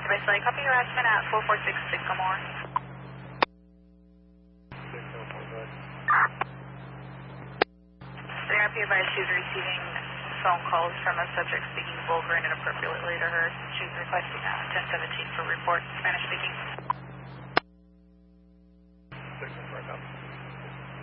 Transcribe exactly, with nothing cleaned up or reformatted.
Basically, copy harassment at four four six Sycamore. The R P advised she's receiving phone calls from a subject speaking vulgar and inappropriately to her. She's requesting uh, ten seventeen for report. Spanish speaking.